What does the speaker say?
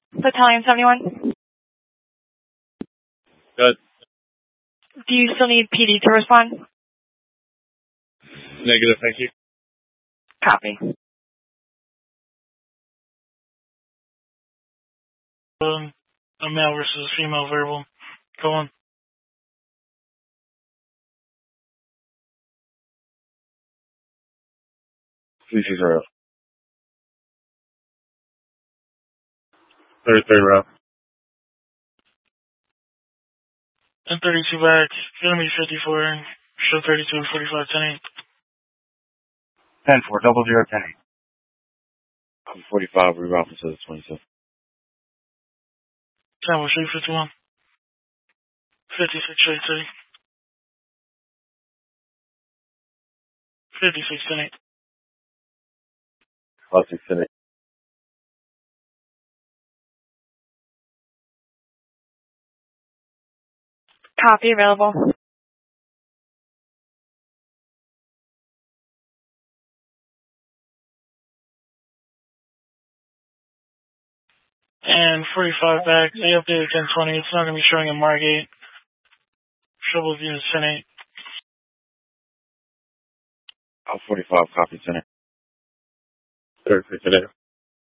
Battalion 71. Good. Do you still need PD to respond? Negative, thank you. Copy. A male versus female verbal. Go on. Please Israel. 33 row. 1032 back. Gonna be 54. Show 32 and 45, 10-8. 10-4, 00, 10-8. 45, reroute to the 27. 10 will show 51. 56, straight city. 56, 10-8. Classic 10-8. Copy, available. And 45 back. They updated 1020. It's not going to be showing in Margate. Trouble with unit 10-8. 45, copy 10-8. 36 today.